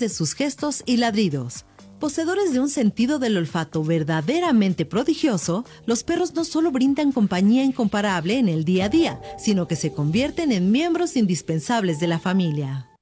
de sus gestos y ladridos. Poseedores de un sentido del olfato verdaderamente prodigioso, los perros no solo brindan compañía incomparable en el día a día, sino que se convierten en miembros indispensables de la familia.